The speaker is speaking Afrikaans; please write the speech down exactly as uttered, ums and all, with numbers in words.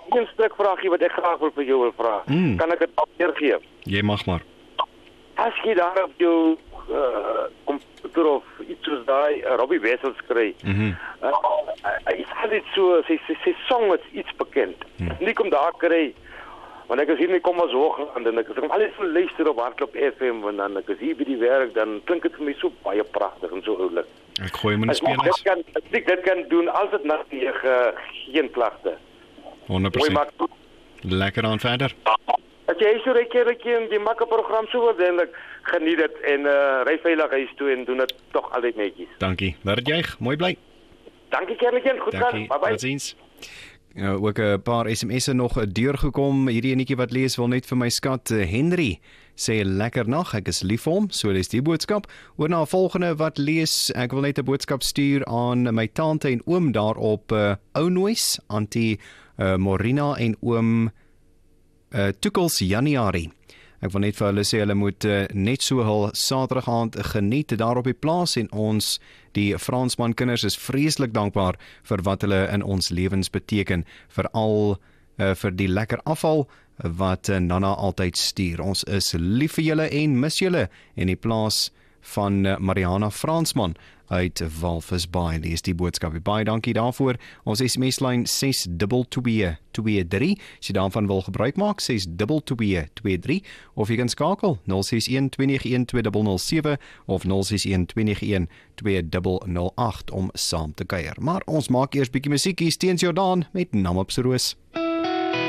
een stuk vraagie wat ek graag wil vir jou wil vra. Mm. Kan ek dit alweer gee? Jy mag maar. As jy daar op jou uh, computer of iets soos daai uh, Robbie Wessels kry, Mhm. Mm uh, uh, is dit so, sy, sy, sy song is iets bekend. Mm. Nie kom daar kry, want ek is hier nie kom as Hoogland, en ek is om alles te luister op Hardloop F M, en dan ek is hier by die werk, dan klink dit vir my so baie pragtig en so oulik. Ek gooi hom in die As ek spelers. dit kan, as ek dit kan doen, als dit na die uh, geen klagte. honderd Mooi persent. maak. Lekker aan verder. As jy so rekeer rekeer in die makke program so waardelik geniet dit en uh, ry veilig huis toe en doen dit tog altyd netjies. Dankie. Laat dit juig. Mooi bly. Dankie kereltjie, goed gaan. Dankie. Bye bye. Totsiens. Nou, ook 'n paar S M S'e nog deurgekom. Hierdie enetjie wat lees wil net vir my skat Henry sê lekker nag. Ek is lief vir hom. So lees die boodskap. Oor na 'n volgende wat lees. Ek wil net 'n boodskap stuur aan my tante en oom daar op uh, Ounois, Auntie uh, Morina en oom uh, Tukels Januarie. Ek wil net vir hulle sê hulle moet uh, net so hul Saterdag aand geniet daar op die plaas en ons die Fransman kinders is vreeslik dankbaar vir wat hulle in ons lewens beteken, veral uh, vir die lekker afval wat uh, Nana altyd stuur. Ons is lief vir julle en mis julle en die plaas van uh, Mariana Fransman uit Walvis Bay. Lees die boodskap. Baie dankie daarvoor. Ons S M S-lyn ses twee twee twee drie. As jy daarvan wil gebruik maak, ses twee twee twee drie. Of jy kan skakel nul ses een twee nege een twee nul nul sewe of nul ses een twee nege een twee nul nul agt om saam te kuier. Maar ons maak eers bietjie musiek hier, Steens Jordaan met Nam op se roos.